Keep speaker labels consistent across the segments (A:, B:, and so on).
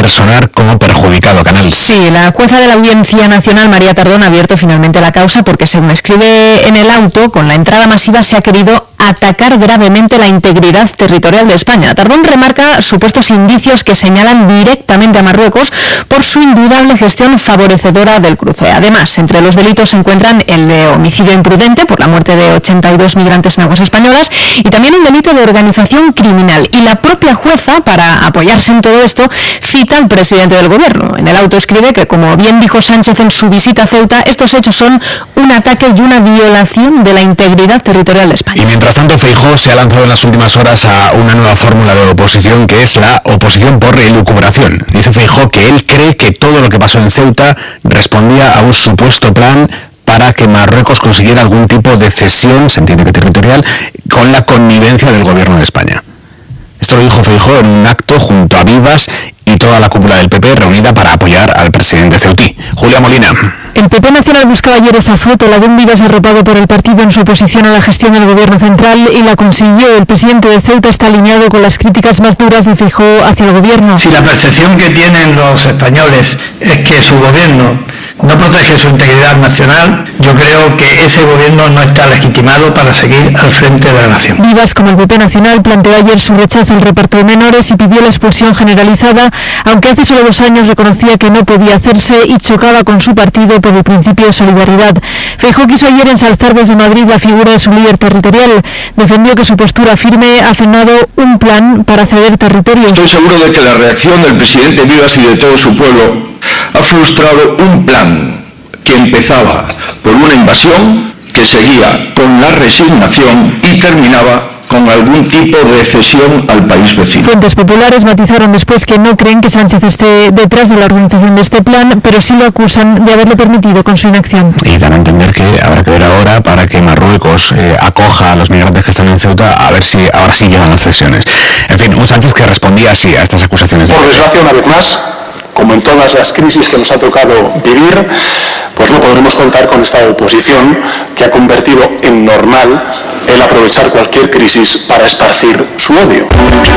A: personar como perjudicado, Canal.
B: Sí, la jueza de la Audiencia Nacional, María Tardón, ha abierto finalmente la causa porque, según escribe en el auto, con la entrada masiva se ha querido atacar gravemente la integridad territorial de España. Tardón remarca supuestos indicios que señalan directamente a Marruecos por su indudable gestión favorecedora del cruce. Además, entre los delitos se encuentran el de homicidio imprudente por la muerte de 82 migrantes en aguas españolas y también un delito de organización criminal. Y la propia jueza, para apoyarse en todo esto, cita al presidente del gobierno. En el auto escribe que, como bien dijo Sánchez en su visita a Ceuta, estos hechos son un ataque y una violación de la integridad territorial de España.
A: Y mientras tanto, Feijóo se ha lanzado en las últimas horas a una nueva fórmula de oposición, que es la oposición por elucubración. Dice Feijóo que él cree que todo lo que pasó en Ceuta respondía a un supuesto plan para que Marruecos consiguiera algún tipo de cesión, se entiende que territorial, con la connivencia del gobierno de España. Esto lo dijo Feijóo en un acto junto a Vivas y toda la cúpula del PP reunida para apoyar al presidente ceutí. Julia Molina.
B: El PP nacional buscaba ayer esa foto, la de un Vivas arropado por el partido en su oposición a la gestión del gobierno central, y la consiguió. El presidente de Ceuta está alineado con las críticas más duras de Feijóo hacia el gobierno.
C: Si la percepción que tienen los españoles es que su gobierno no protege su integridad nacional, yo creo que ese gobierno no está legitimado para seguir al frente de la nación.
B: Vivas, como el PP nacional, planteó ayer su rechazo al reparto de menores y pidió la expulsión generalizada, aunque hace solo 2 años reconocía que no podía hacerse y chocaba con su partido por el principio de solidaridad. Feijóo quiso ayer ensalzar desde Madrid la figura de su líder territorial. Defendió que su postura firme ha frenado un plan para ceder territorios.
D: Estoy seguro de que la reacción del presidente Vivas y de todo su pueblo ha frustrado un plan que empezaba por una invasión, que seguía con la resignación y terminaba con algún tipo de cesión al país vecino.
B: Fuentes populares matizaron después que no creen que Sánchez esté detrás de la organización de este plan, pero sí lo acusan de haberlo permitido con su inacción.
A: Y dan a entender que habrá que ver ahora para que Marruecos acoja a los migrantes que están en Ceuta, a ver si ahora sí llegan las cesiones. En fin, un Sánchez que respondía así a estas acusaciones.
E: Por desgracia, una vez más, como en todas las crisis que nos ha tocado vivir, pues no podremos contar con esta oposición que ha convertido en normal el aprovechar cualquier crisis para esparcir su odio.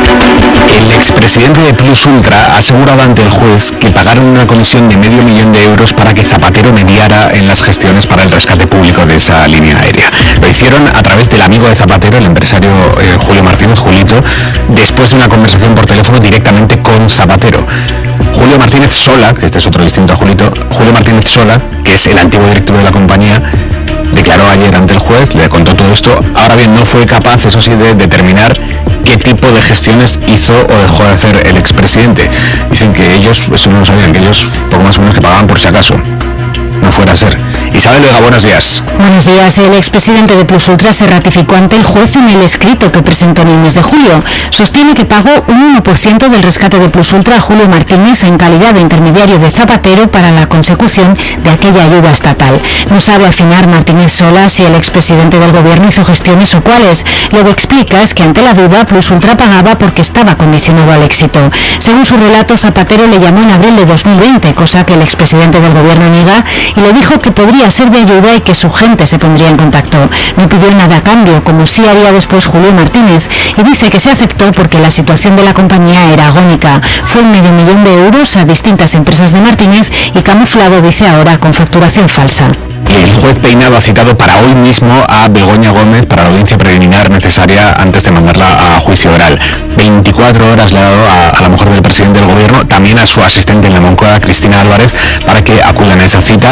A: El expresidente de Plus Ultra ha asegurado ante el juez que pagaron una comisión de $500.000 para que Zapatero mediara en las gestiones para el rescate público de esa línea aérea. Lo hicieron a través del amigo de Zapatero, el empresario Julio Martínez, Julito, después de una conversación por teléfono directamente con Zapatero. Julio Martínez Sola, que este es otro distinto a Julito, Julio Martínez Sola, que es el antiguo directivo de la compañía, declaró ayer ante el juez, le contó todo esto. Ahora bien, no fue capaz, eso sí, de determinar qué tipo de gestiones hizo o dejó de hacer el expresidente. Dicen que ellos, eso no lo sabían, que ellos poco más o menos que pagaban por si acaso no fuera a ser. Isabel Vega, buenos días.
F: Buenos días. El expresidente de Plus Ultra se ratificó ante el juez en el escrito que presentó en el mes de julio. Sostiene que pagó un 1% del rescate de Plus Ultra a Julio Martínez en calidad de intermediario de Zapatero para la consecución de aquella ayuda estatal. No sabe afinar Martínez Sola si el expresidente del gobierno hizo gestiones o cuáles. Lo que explica es que ante la duda Plus Ultra pagaba porque estaba condicionado al éxito. Según su relato, Zapatero le llamó en abril de 2020, cosa que el expresidente del gobierno niega, y le dijo que podría ser de ayuda y que su gente se pondría en contacto. No pidió nada a cambio, como sí haría después Julio Martínez, y dice que se aceptó porque la situación de la compañía era agónica. Fue €500.000 a distintas empresas de Martínez y camuflado, dice ahora, con facturación falsa.
A: El juez Peinado ha citado para hoy mismo a Begoña Gómez para la audiencia preliminar necesaria antes de mandarla a juicio oral. 24 horas le ha dado a la mujer del presidente del gobierno, también a su asistente en la Moncloa, Cristina Álvarez, para que acudan a esa cita,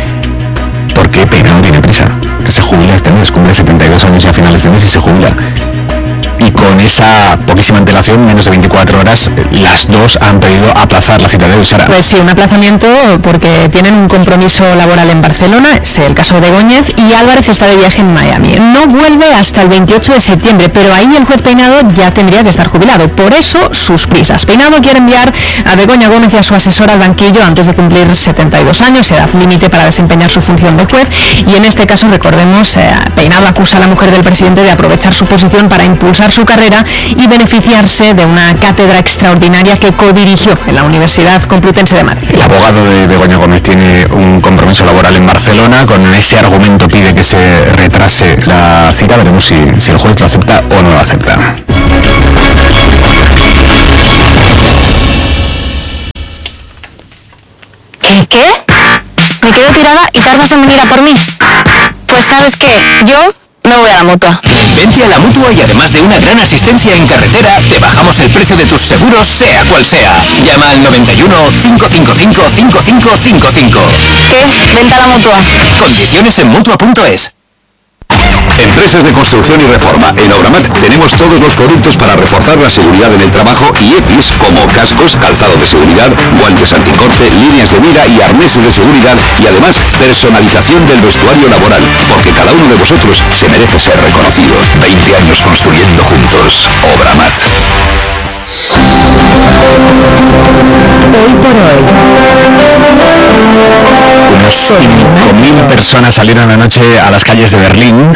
A: porque Peinado tiene prisa. Se jubila este mes, cumple 72 años a finales de mes y se jubila. Y con esa poquísima antelación, menos de 24 horas, las dos han pedido aplazar la cita de hoy, Sara.
B: Pues sí, un aplazamiento porque tienen un compromiso laboral en Barcelona, es el caso de Gómez, y Álvarez está de viaje en Miami. No vuelve hasta el 28 de septiembre, pero ahí el juez Peinado ya tendría que estar jubilado. Por eso, sus prisas. Peinado quiere enviar a Begoña Gómez y a su asesora al banquillo antes de cumplir 72 años, edad límite para desempeñar su función de juez, y en este caso, recordemos, Peinado acusa a la mujer del presidente de aprovechar su posición para impulsar su carrera y beneficiarse de una cátedra extraordinaria que codirigió en la Universidad Complutense de Madrid.
A: El abogado de Begoña Gómez tiene un compromiso laboral en Barcelona, con ese argumento pide que se retrase la cita. Veremos si el juez lo acepta o no lo acepta.
G: ¿Qué? ¿Me quedo tirada y tardas en venir a por mí? Pues ¿sabes qué? Yo me voy a la Mutua.
H: Vente a la Mutua y además de una gran asistencia en carretera, te bajamos el precio de tus seguros, sea cual sea. Llama al 91 555 5555.
G: ¿Qué? Vente a la Mutua.
H: Condiciones en Mutua.es.
D: Empresas de construcción y reforma. En Obramat tenemos todos los productos para reforzar la seguridad en el trabajo y EPIs como cascos, calzado de seguridad, guantes anticorte, líneas de mira y arneses de seguridad y además personalización del vestuario laboral, porque cada uno de vosotros se merece ser reconocido. 20 años construyendo juntos. Obramat.
F: Hoy por hoy.
A: Unos 5.000 personas salieron anoche a las calles de Berlín,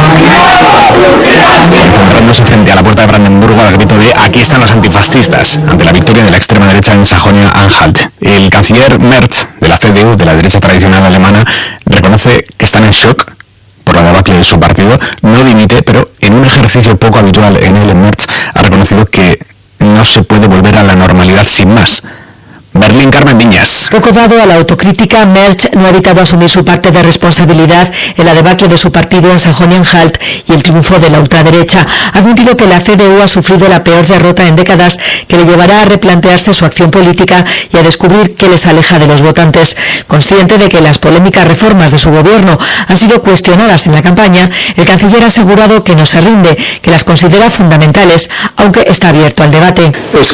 A: encontrándose frente a la puerta de Brandenburgo al grito de "aquí están los antifascistas", ante la victoria de la extrema derecha en Sajonia-Anhalt. El canciller Merz, de la CDU, de la derecha tradicional alemana, reconoce que están en shock por la debacle de su partido, no dimite, pero en un ejercicio poco habitual en él, Merz ha reconocido que no se puede volver a la normalidad sin más. Berlín, Carmen Viñas.
I: Poco dado a la autocrítica, Merz no ha evitado asumir su parte de responsabilidad en la debacle de su partido en Sajonia-Anhalt y el triunfo de la ultraderecha. Ha admitido que la CDU ha sufrido la peor derrota en décadas, que le llevará a replantearse su acción política y a descubrir qué les aleja de los votantes. Consciente de que las polémicas reformas de su gobierno han sido cuestionadas en la campaña, el canciller ha asegurado que no se rinde, que las considera fundamentales, aunque está abierto al debate.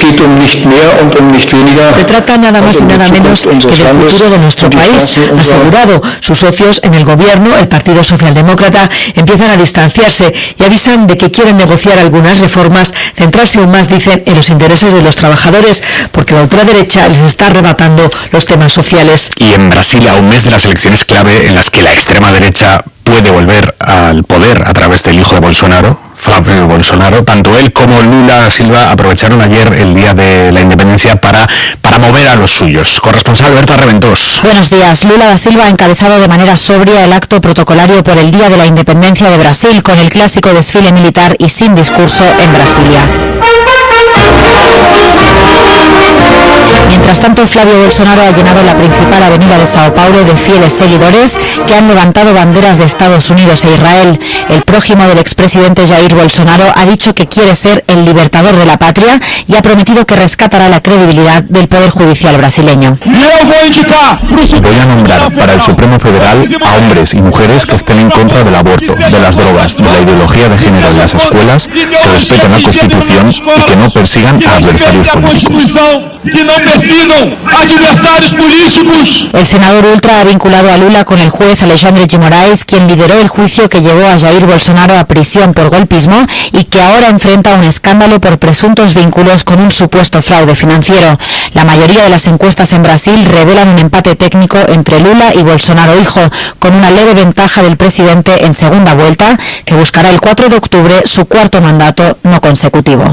I: Se trata nada más y nada menos que del futuro de nuestro país, ha asegurado. Sus socios en el gobierno, el Partido Socialdemócrata, empiezan a distanciarse y avisan de que quieren negociar algunas reformas, centrarse aún más, dicen, en los intereses de los trabajadores, porque la ultraderecha les está arrebatando los temas sociales.
A: Y en Brasil, a un mes de las elecciones clave en las que la extrema derecha puede volver al poder a través del hijo de Bolsonaro, Flávio Bolsonaro, tanto él como Lula da Silva aprovecharon ayer el día de la independencia para mover a los suyos. Corresponsal Berta Reventós.
F: Buenos días. Lula da Silva ha encabezado de manera sobria el acto protocolario por el Día de la Independencia de Brasil, con el clásico desfile militar y sin discurso en Brasilia. Mientras tanto, Flávio Bolsonaro ha llenado la principal avenida de Sao Paulo de fieles seguidores que han levantado banderas de Estados Unidos e Israel. El prójimo del expresidente Jair Bolsonaro ha dicho que quiere ser el libertador de la patria y ha prometido que rescatará la credibilidad del Poder Judicial brasileño.
J: Voy a nombrar para el Supremo Federal a hombres y mujeres que estén en contra del aborto, de las drogas, de la ideología de género en las escuelas, que respeten la Constitución y que no persigan a adversarios políticos.
F: El senador ultra ha vinculado a Lula con el juez Alexandre de Moraes, quien lideró el juicio que llevó a Jair Bolsonaro a prisión por golpismo y que ahora enfrenta un escándalo por presuntos vínculos con un supuesto fraude financiero. La mayoría de las encuestas en Brasil revelan un empate técnico entre Lula y Bolsonaro hijo, con una leve ventaja del presidente en segunda vuelta, que buscará el 4 de octubre su cuarto mandato no consecutivo.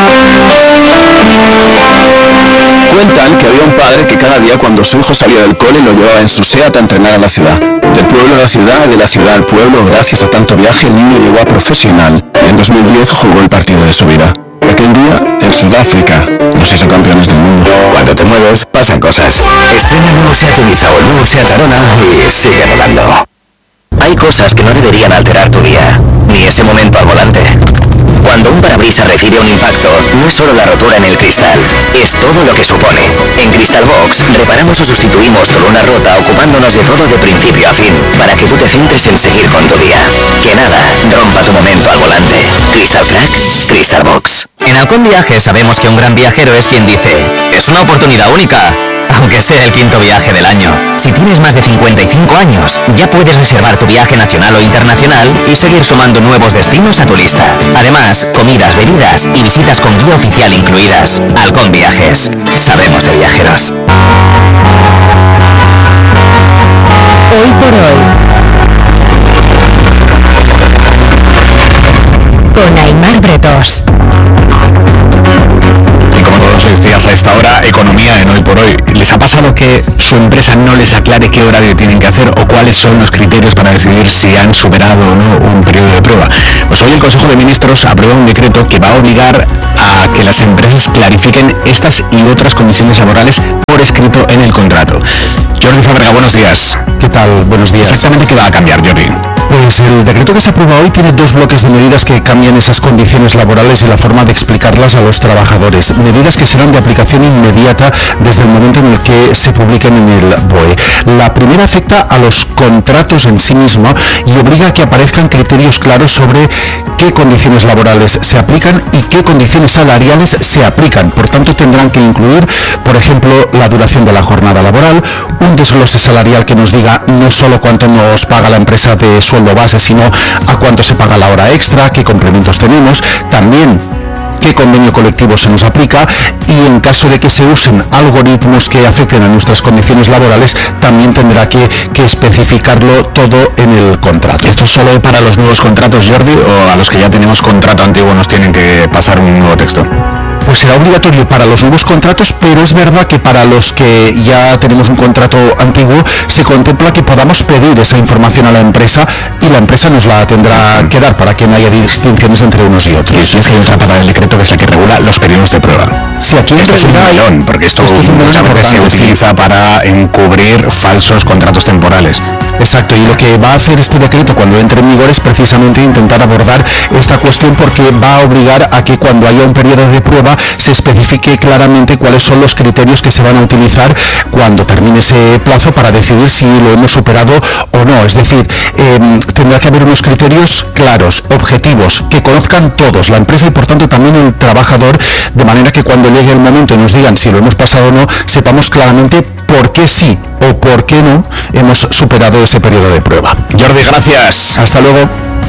K: Cuentan que había un padre que cada día cuando su hijo salía del cole lo llevaba en su SEAT a entrenar a la ciudad. Del pueblo a la ciudad, de la ciudad al pueblo, gracias a tanto viaje el niño llegó a profesional y en 2010 jugó el partido de su vida. Aquel día, en Sudáfrica, nos hizo campeones del mundo.
H: Cuando te mueves, pasan cosas. Estrena el nuevo SEAT Ibiza o el nuevo SEAT Arona y sigue volando. Hay cosas que no deberían alterar tu día, ni ese momento al volante. Cuando un parabrisas recibe un impacto, no es solo la rotura en el cristal, es todo lo que supone. En Crystal Box, reparamos o sustituimos tu luna rota ocupándonos de todo de principio a fin, para que tú te centres en seguir con tu día. Que nada rompa tu momento al volante. Crystal Crack, Crystal Box. En Halcón Viajes sabemos que un gran viajero es quien dice, es una oportunidad única, aunque sea el quinto viaje del año. Si tienes más de 55 años, ya puedes reservar tu viaje nacional o internacional y seguir sumando nuevos destinos a tu lista. Además, comidas, bebidas y visitas con guía oficial incluidas. Halcón Viajes. Sabemos de viajeros.
F: Hoy por hoy. Con Aimar Bretos.
A: Y como todos los días a esta hora, economía en Hoy por Hoy. ¿Les ha pasado que su empresa no les aclare qué horario tienen que hacer o cuáles son los criterios para decidir si han superado o no un periodo de prueba? Pues hoy el Consejo de Ministros aprueba un decreto que va a obligar a que las empresas clarifiquen estas y otras condiciones laborales por escrito en el contrato. Jordi Fábrega, buenos días.
L: ¿Qué tal? Buenos días.
A: Exactamente, ¿qué va a cambiar, Jordi?
L: Pues el decreto que se aprueba hoy tiene dos bloques de medidas que cambian esas condiciones laborales y la forma de explicarlas a los trabajadores. Medidas que serán de aplicación inmediata desde el momento en el que se publiquen en el BOE. La primera afecta a los contratos en sí mismo y obliga a que aparezcan criterios claros sobre qué condiciones laborales se aplican y qué condiciones salariales se aplican. Por tanto, tendrán que incluir, por ejemplo, la duración de la jornada laboral, un desglose salarial que nos diga no solo cuánto nos paga la empresa de sueldo base, sino a cuánto se paga la hora extra, qué complementos tenemos, también qué convenio colectivo se nos aplica y en caso de que se usen algoritmos que afecten a nuestras condiciones laborales, también tendrá que especificarlo todo en el contrato.
A: ¿Esto es solo para los nuevos contratos, Jordi, o a los que ya tenemos contrato antiguo nos tienen que pasar un nuevo texto?
L: Pues será obligatorio para los nuevos contratos, pero es verdad que para los que ya tenemos un contrato antiguo se contempla que podamos pedir esa información a la empresa y la empresa nos la tendrá que dar para que no haya distinciones entre unos y otros.
A: Y es que hay otra parte del decreto que es la que regula los periodos de prueba.
L: Si aquí
A: esto es un melón, porque esto es un melón que se utiliza para encubrir falsos contratos temporales.
L: Exacto, y lo que va a hacer este decreto cuando entre en vigor es precisamente intentar abordar esta cuestión, porque va a obligar a que cuando haya un periodo de prueba se especifique claramente cuáles son los criterios que se van a utilizar cuando termine ese plazo para decidir si lo hemos superado o no. Es decir, tendrá que haber unos criterios claros, objetivos, que conozcan todos, la empresa y por tanto también el trabajador, de manera que cuando llegue el momento y nos digan si lo hemos pasado o no, sepamos claramente por qué sí o por qué no hemos superado ese periodo de prueba.
A: Jordi, gracias.
L: Hasta luego.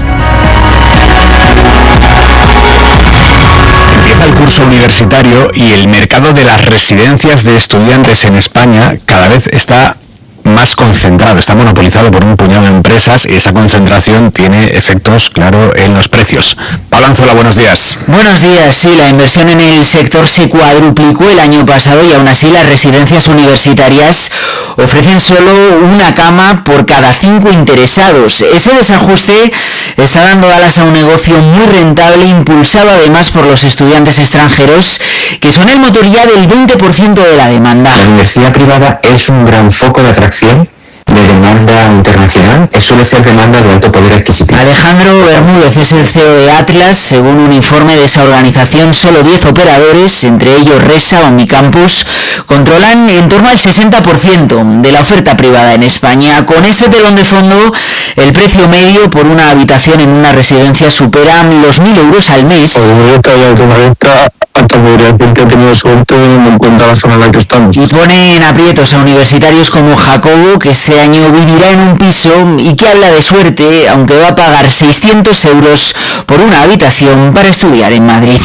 A: Empieza el curso universitario y el mercado de las residencias de estudiantes en España cada vez está más concentrado, está monopolizado por un puñado de empresas y esa concentración tiene efectos, claro, en los precios. Pablo Anzola, buenos días.
M: Buenos días. Sí, la inversión en el sector se cuadruplicó el año pasado y aún así las residencias universitarias ofrecen solo una cama por cada 5 interesados. Ese desajuste está dando alas a un negocio muy rentable, impulsado además por los estudiantes extranjeros, que son el motor ya del 20% de la demanda.
N: La universidad privada es un gran foco de atracción de demanda internacional, suele ser demanda de alto poder adquisitivo.
M: Alejandro Bermúdez es el CEO de Atlas. Según un informe de esa organización, solo 10 operadores, entre ellos Resa o Unicampus, controlan en torno al 60% de la oferta privada en España. Con este telón de fondo, el precio medio por una habitación en una residencia supera los 1.000 euros al mes. Y pone en aprietos a universitarios como Jacobo, que este año vivirá en un piso y que habla de suerte, aunque va a pagar 600 euros por una habitación para estudiar en Madrid.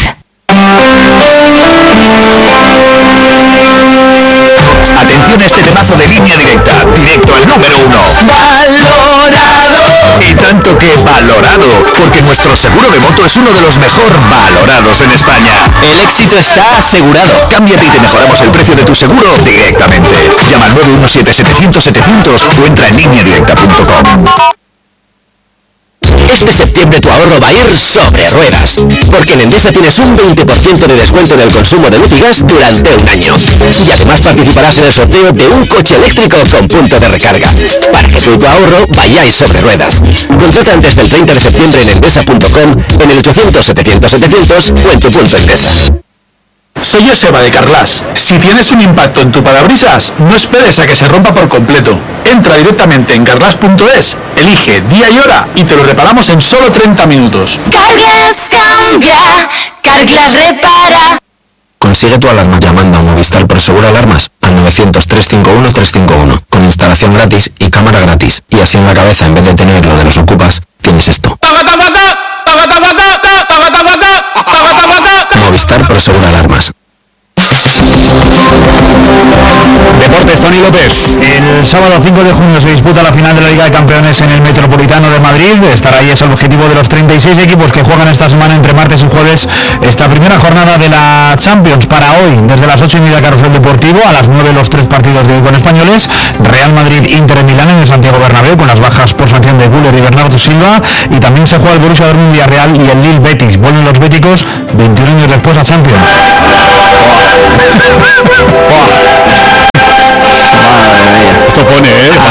H: Atención a este temazo de Línea Directa, directo al número 1. ¡Valorado! Y tanto que valorado, porque nuestro seguro de moto es uno de los mejor valorados en España. El éxito está asegurado. Cámbiate y te mejoramos el precio de tu seguro directamente. Llama al 917-700-700 o entra en lineadirecta.com. Este septiembre tu ahorro va a ir sobre ruedas, porque en Endesa tienes un 20% de descuento en el consumo de luz y gas durante un año. Y además participarás en el sorteo de un coche eléctrico con punto de recarga, para que tú y tu ahorro vayáis sobre ruedas. Contrata antes del 30 de septiembre en endesa.com, en el 800-700-700 o en tu punto Endesa.
O: Soy Joseba de Carglass. Si tienes un impacto en tu parabrisas, no esperes a que se rompa por completo. Entra directamente en carglass.es, elige día y hora y te lo reparamos en solo 30 minutos.
P: Carglass cambia, Carglass repara.
K: Consigue tu alarma llamando a Movistar Prosegur Alarmas al 900-351-351, con instalación gratis y cámara gratis. Y así en la cabeza, en vez de tener lo de los ocupas, tienes esto. Movistar Prosegur Alarmas.
A: Deportes, Tony López.
Q: El sábado 5 de junio se disputa la final de la Liga de Campeones en el Metropolitano de Madrid. Estar ahí es el objetivo de los 36 equipos que juegan esta semana entre martes y jueves esta primera jornada de la Champions. Para hoy, desde las 8:30 Carrusel Deportivo, a las 9 los 3 partidos de hoy con españoles. Real Madrid, Inter de Milán en el Santiago Bernabéu, con las bajas por sanción de Güler y Bernardo Silva. Y también se juega el Borussia Dortmund Villarreal y el Lille Betis. Vuelven los béticos 21 años después a Champions.
A: Esto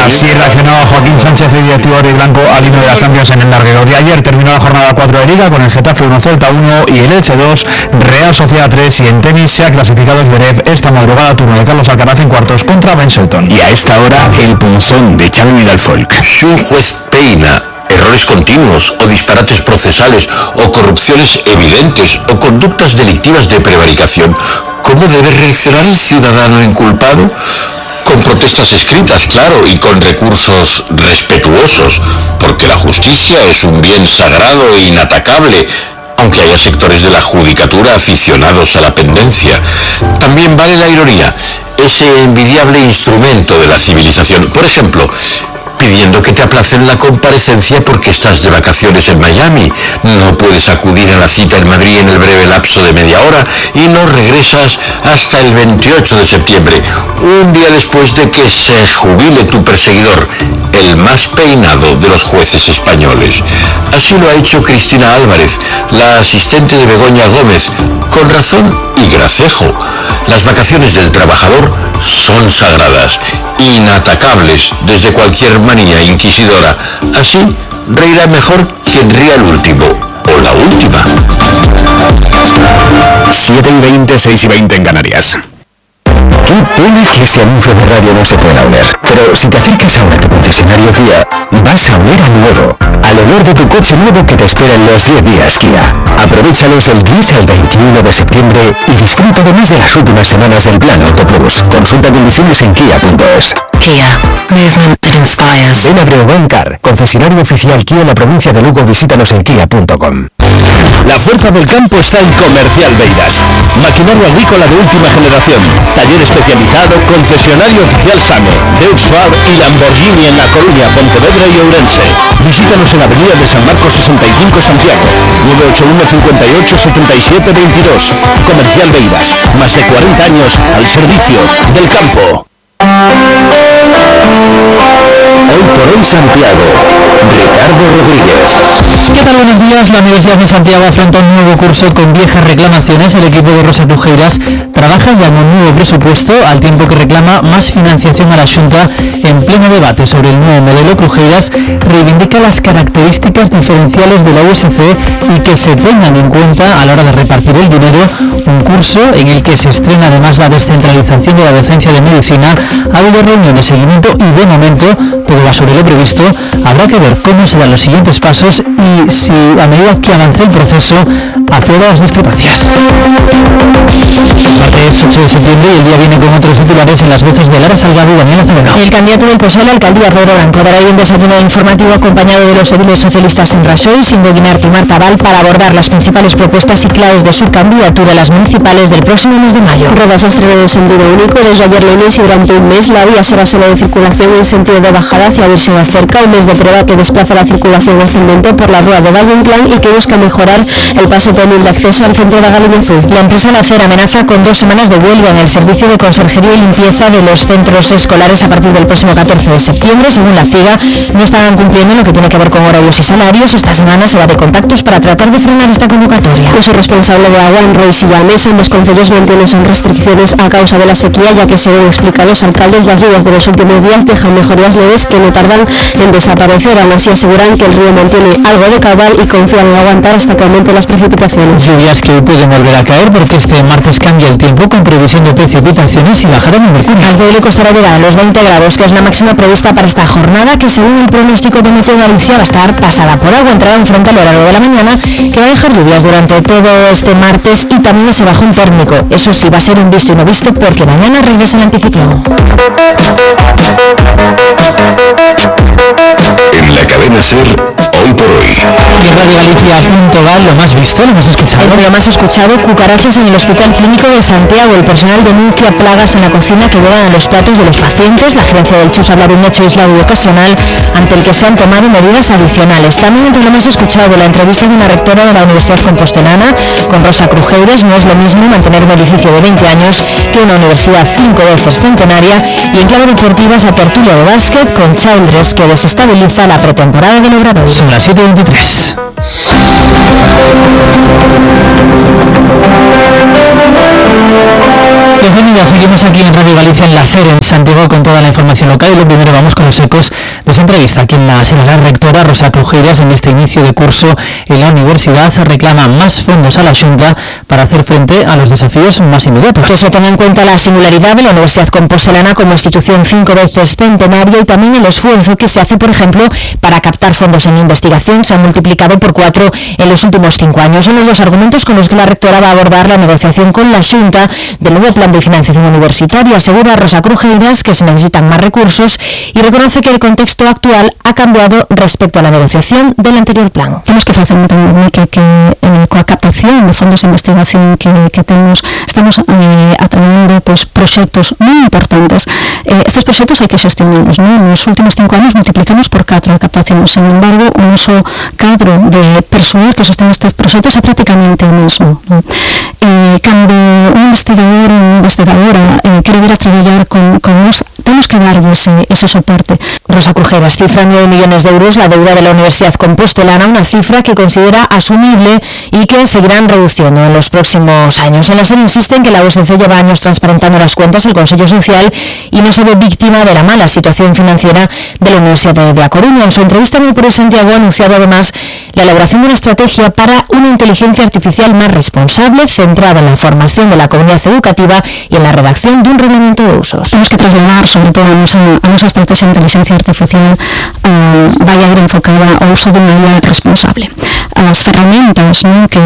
Q: Así reaccionaba Joaquín Sánchez, el directivo Blanco, al himno de la Champions en el larguero. De ayer terminó la jornada 4 de Liga con el Getafe 1, Celta 1 y el Elche 2, Real Sociedad 3, y en tenis se ha clasificado Zverev esta madrugada, turno de Carlos Alcaraz en cuartos contra Ben Shelton.
A: Y a esta hora el punzón de Xavi Vidal-Folk.
R: Si un juez peina errores continuos o disparates procesales o corrupciones evidentes o conductas delictivas de prevaricación, ¿cómo debe reaccionar el ciudadano inculpado? Con protestas escritas, claro, y con recursos respetuosos, porque la justicia es un bien sagrado e inatacable, aunque haya sectores de la judicatura aficionados a la pendencia. También vale la ironía, ese envidiable instrumento de la civilización. Por ejemplo, pidiendo que te aplacen la comparecencia porque estás de vacaciones en Miami, no puedes acudir a la cita en Madrid en el breve lapso de media hora y no regresas hasta el 28 de septiembre, un día después de que se jubile tu perseguidor, el más peinado de los jueces españoles. Así lo ha hecho Cristina Álvarez, la asistente de Begoña Gómez, con razón y gracejo. Las vacaciones del trabajador son sagradas, inatacables desde cualquier manía inquisidora. Así reirá mejor quien ría el último o la última.
A: 7:20, 6:20 en Canarias.
H: Qué pena que ese anuncio de radio no se pueda oler. Pero si te acercas ahora a tu concesionario Kia, vas a oler a nuevo. Al olor de tu coche nuevo que te espera en los 10 días Kia. Aprovéchalos del 10 al 21 de septiembre y disfruta además de las últimas semanas del plan Auto Plus. Consulta condiciones en kia.es.
F: Kia. Movement that inspires.
H: Ven a Breogán Car, concesionario oficial Kia en la provincia de Lugo. Visítanos en kia.com.
S: La fuerza del campo está en Comercial Beiras. Maquinaria agrícola de última generación. Taller especializado, concesionario oficial Same, Deutz-Fahr y Lamborghini en La Coruña, Pontevedra y Ourense. Visítanos en la avenida de San Marcos 65 Santiago, 981 58 77 22. Comercial Beiras, más de 40 años al servicio del campo.
H: Hoy por hoy Santiago, Ricardo Rodríguez.
T: ¿Qué tal? Buenos días. La Universidad de Santiago afronta un nuevo curso con viejas reclamaciones. El equipo de Rosa Crujeiras trabaja ya en un nuevo presupuesto, al tiempo que reclama más financiación a la Xunta. En pleno debate sobre el nuevo modelo, Crujeiras reivindica las características diferenciales de la USC y que se tengan en cuenta a la hora de repartir el dinero. Un curso en el que se estrena además la descentralización de la docencia de medicina. Ha habido reuniones, seguimiento y de momento todo va sobre lo previsto. Habrá que ver cómo serán los siguientes pasos y si a medida que avance el proceso aflora las discrepancias. Martes 8 de septiembre y el día viene con otros titulares en las voces de Lara Salgado y Daniel Acevedo.
B: El candidato del PSOE a la alcaldía, Pedro Blanco, dará hoy un desayuno informativo acompañado de los ediles socialistas en Rajoy, Singo Guinart y Marta Val para abordar las principales propuestas y claves de su candidatura a las municipales del próximo mes de mayo.
U: Rodas estreno en sentido único desde ayer lunes y durante un mes la vía será solo de circulación en sentido de bajada hacia Virgen Acerca, un mes de prueba que desplaza la circulación ascendente por la rúa de Valle Inclán y que busca mejorar el paso penil de acceso al centro de Galicia Azul.
B: La empresa Nacer amenaza con 2 semanas de huelga en el servicio de conserjería y limpieza de los centros escolares a partir del próximo 14 de septiembre. Según la CIGA, no estarán cumpliendo lo que tiene que ver con horarios y salarios. Esta semana se va de contactos para tratar de frenar esta convocatoria.
U: Uso responsable de agua en Rois y Llanes, ambos concellos mantienen sus restricciones a causa de la sequía, ya que según explican los alcaldes, las lluvias de los últimos días dejan mejorías leves que no tardan en desaparecer. Aún así aseguran que el río mantiene algo de caudal y confían en aguantar hasta que aumenten las precipitaciones.
T: Lluvias que hoy pueden volver a caer porque este martes cambia el tiempo con previsión de precipitaciones y bajada de mercurio.
B: Al pueblo le costará llegar a los 20 grados, que es la máxima prevista para esta jornada, que según el pronóstico de Meteo Galicia va a estar pasada por agua. Entrará un frontal a lo largo de la mañana que va a dejar lluvias durante todo este martes y también ese bajón térmico. Eso sí, va a ser un visto y no visto porque mañana regresa el anticiclón.
H: En la cadena SER, hoy por hoy.
T: Y en Radio Galicia.gal, lo más visto, lo más escuchado.
B: Lo más escuchado, cucarachas en el Hospital Clínico de Santiago. El personal denuncia plagas en la cocina que llegan a los platos de los pacientes. La gerencia del CHUS habla de un hecho aislado y ocasional ante el que se han tomado medidas adicionales. También entre lo más escuchado, la entrevista de una rectora de la Universidad Compostelana con Rosa Crujeiras. No es lo mismo mantener un edificio de 20 años que una universidad 5 veces centenaria. Y en clave deportiva, esa tertulia de básquet con Childress que desestabiliza la pretemporada del Obrador.
T: Son las 7:23. Bienvenidos, seguimos aquí en Radio Galicia en la SER en Santiago con toda la información local y lo primero vamos con los ecos de esa entrevista aquí en la SER. La rectora Rosa Crujeiras en este inicio de curso en la universidad reclama más fondos a la Xunta para hacer frente a los desafíos más inmediatos.
B: Que se tenga en cuenta la singularidad de la Universidad Compostelana como institución 5 veces centenaria y también el esfuerzo que se hace, por ejemplo, para captar fondos en investigación se ha multiplicado por 4 en los últimos 5 años. Son los dos argumentos con los que la rectora va a abordar la negociación con la Xunta del nuevo plan de financiación universitaria. Asegura Rosa Crujeiras que se necesitan más recursos y reconoce que el contexto actual ha cambiado respecto a la negociación del anterior plan.
U: Temos que facer entender que coa captación de fondos de investigación que temos, estamos atraindo proxectos moi importantes. Estes proxectos hai que xestionarlos, non? Nos últimos 5 anos multiplicamos por 4 a captación. Sin embargo, o noso cadro de persoal que sostén estes proxectos é prácticamente o mesmo, non? Cando un investigador ou unha investigadora quere vir a traballar con nos, temos que darlle ese soporte.
B: Rosa Crujeiras cifra 9 millones de euros la deuda de la Universidad Compostelana, una cifra que considera asumible y que seguirán reduciendo en los próximos años. En la SER insisten que la USC lleva años transparentando las cuentas del Consejo Social y no se ve víctima de la mala situación financiera de la Universidad de A Coruña. En su entrevista en Pure Santiago ha anunciado además la elaboración de una estrategia para una inteligencia artificial más responsable, centrada en la formación de la comunidad educativa y en la redacción de un reglamento de usos.
U: Temos que trasladar, sobre todo, a nosa estrategia de inteligencia artificial vai a ir enfocada ao uso de unha IA responsable. As ferramentas, non, que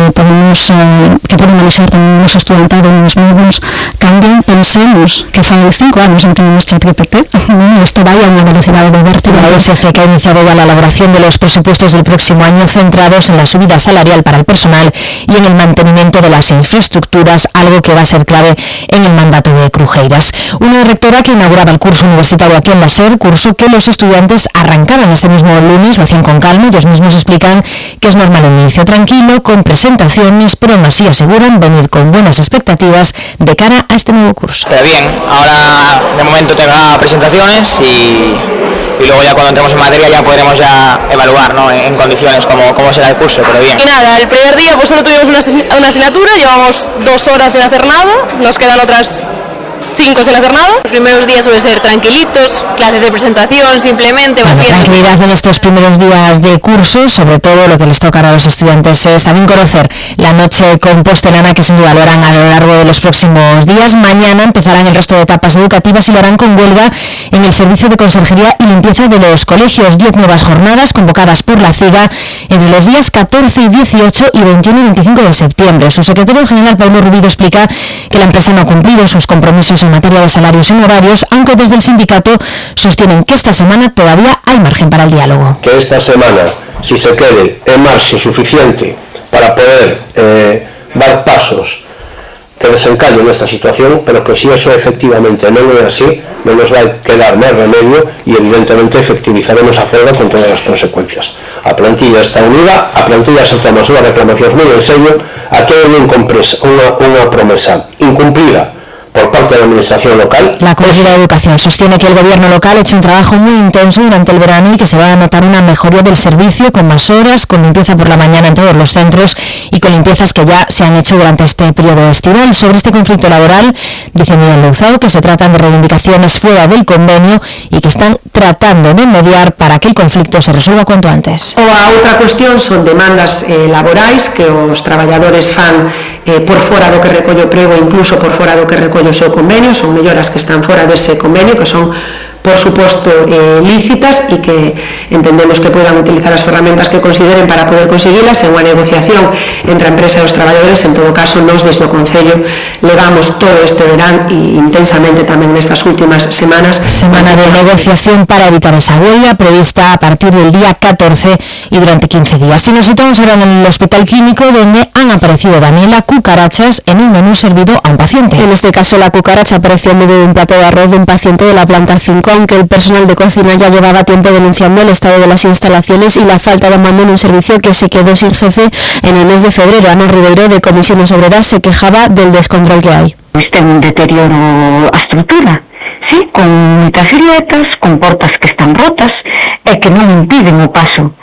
U: poden manexar tamén nos estudantado nos módulos cambian. Pensemos que fai 5 anos non tenemos ChatGPT, isto vai a unha velocidade de vértigo.
B: La USC que ha iniciado ya la elaboración de los presupuestos del próximo año centrados en la subida salarial para el personal y en el mantenimiento de las infraestructuras, algo que va a ser clave en el mandato de Crujeiras. Una rectora que inauguraba el curso universitario aquí en la SER, curso que los estudiantes arrancaban este mismo lunes, lo hacían con calma, ellos mismos explican que es normal un inicio tranquilo, con presentaciones, pero aún así aseguran venir con buenas expectativas de cara a este nuevo curso.
C: Pero bien, ahora de momento tenga presentaciones y luego ya cuando entremos en materia ya podremos ya evaluar, ¿no?, en condiciones cómo será el curso, pero bien.
V: Y nada, el primer día pues solo tuvimos una asignatura, llevamos 2 horas sin hacer nada, nos quedan otras 5 sin hacer nada. Los primeros días suelen ser tranquilitos, clases de presentación simplemente.
B: La tranquilidad en estos primeros días de curso, sobre todo lo que les tocará a los estudiantes es también conocer la noche compostelana, que sin duda lo harán a lo largo de los próximos días. Mañana empezarán el resto de etapas educativas y lo harán con huelga en el servicio de conserjería y limpieza de los colegios. 10 nuevas jornadas convocadas por la CIGA entre los días 14 y 18 y 21 y 25 de septiembre. Su secretario general, Pablo Rubido, explica que la empresa no ha cumplido sus compromisos en materia de salarios y horarios, aunque desde el sindicato sostienen que esta semana todavía hay margen para el diálogo.
W: Que esta semana, si se quede en margen suficiente para poder dar pasos que desencallen esta situación, pero que si eso efectivamente non é así, non nos vai quedar máis remedio e evidentemente efectivizaremos a folga con todas as consecuencias. A plantilla está unida, a plantilla se toma as súas reclamacións moi en serio, aquí hai unha promesa incumplida por parte de la administración local.
B: La Consejería de Educación sostiene que el gobierno local ha hecho un trabajo muy intenso durante el verano y que se va a notar una mejoría del servicio con más horas, con limpieza por la mañana en todos los centros y con limpiezas que ya se han hecho durante este periodo estival. Sobre este conflicto laboral, dice Miguel Louzao que se tratan de reivindicaciones fuera del convenio y que están tratando de mediar para que el conflicto se resuelva cuanto antes.
X: A outra cuestión son demandas laborais que os traballadores fan por fora do que recolle o prego, incluso por fora do que recolle o seu convenio. Son melloras que están fora dese convenio, que son por suposto lícitas e que entendemos que podan utilizar as ferramentas que consideren para poder conseguilas en unha negociación entre a empresa e os traballadores. En todo caso, nós desde o Concello levamos todo este verán e intensamente tamén nestas últimas semanas.
B: Semana de negociación para evitar esa huelga prevista a partir del día 14 y durante 15 días. Y nos situamos ahora en el hospital clínico, donde han aparecido, Daniela, cucarachas en un menú servido a un paciente.
U: En este caso, la cucaracha apareció en medio de un plato de arroz de un paciente de la planta 5, aunque el personal de cocina ya llevaba tiempo denunciando el estado de las instalaciones y la falta de mando en un servicio que se quedó sin jefe en el mes de febrero. Ana Ribeiro, de Comisiones Obreras, se quejaba del descontrol que hay.
Y: Está un deterioro a estrutura, sí, con muchas grietas, con portas que están rotas e que non impiden o paso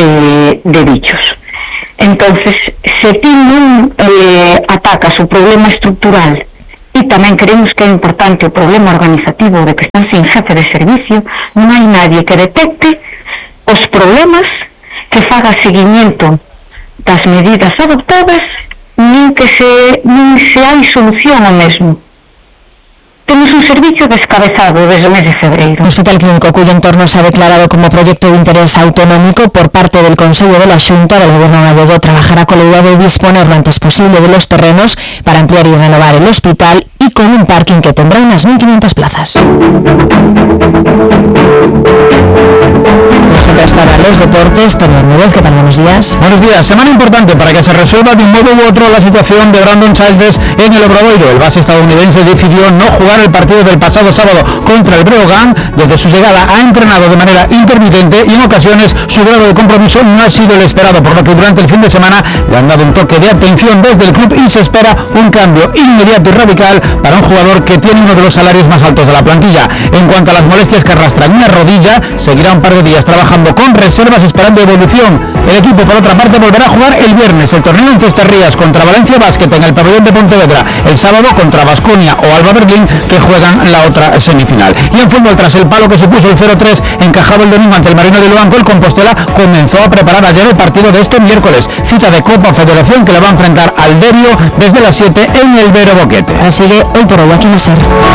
Y: de bichos. Entonces, se ti non atacas o problema estrutural E tamén creemos que é importante o problema organizativo de que están sin jefe de servicio, non hai nadie que detecte os problemas, que faga seguimiento das medidas adoptadas, nin se hai solución ao mesmo. Temos un servicio descabezado desde o mes de febreiro.
B: Un hospital clínico cuyo entorno se ha declarado como proyecto de interés autonómico por parte del Consejo de la Xunta del Gobierno gallego trabajará con la idea de disponer lo antes posible de los terrenos para ampliar y renovar el hospital y con un parking que tendrá unas 1.500 plazas. Hasta ahora los deportes, Tony Bermúdez, ¿qué tal? Buenos días.
Q: Buenos días. Semana importante para que se resuelva de un modo u otro la situación de Brandon Childress en el Obradoiro. El base estadounidense decidió no jugar el partido del pasado sábado contra el Breogán. Desde su llegada ha entrenado de manera intermitente y en ocasiones su grado de compromiso no ha sido el esperado, por lo que durante el fin de semana le han dado un toque de atención desde el club y se espera un cambio inmediato y radical para un jugador que tiene uno de los salarios más altos de la plantilla. En cuanto a las molestias que arrastran una rodilla, seguirá un par de días trabajando con reservas esperando evolución. El equipo, por otra parte, volverá a jugar el viernes el torneo en Cestarrías contra Valencia Basket en el pabellón de Pontevedra, el sábado contra Baskonia o Alba Berlín, que juegan la otra semifinal. Y en fútbol, tras el palo que supuso el 0-3 encajado el domingo ante el Marino de Luanco, el Compostela comenzó a preparar ayer el partido de este miércoles, cita de Copa Federación que le va a enfrentar al Derio desde las 7 en el Vero Boquete.
B: Así que hoy por hoy aquí no ser.